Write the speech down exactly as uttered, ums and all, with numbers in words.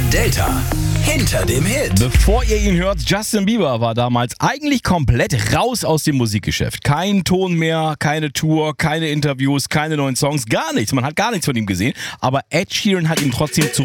Delta. Hinter dem Hit. Bevor ihr ihn hört, Justin Bieber war damals eigentlich komplett raus aus dem Musikgeschäft. Kein Ton mehr, keine Tour, keine Interviews, keine neuen Songs, gar nichts. Man hat gar nichts von ihm gesehen. Aber Ed Sheeran hat ihn trotzdem zurück